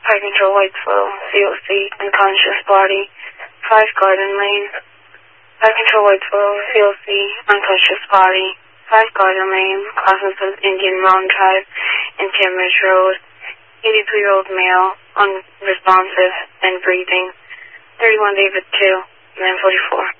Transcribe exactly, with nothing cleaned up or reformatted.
High control Whitesville, C O C, unconscious body, five Garden Lane. High control Whitesville, C O C, unconscious body, five Garden Lane, crossings of Indian Mountain Drive and Cambridge Road. eighty-two-year-old male, unresponsive and breathing. thirty-one David two, nine forty-four.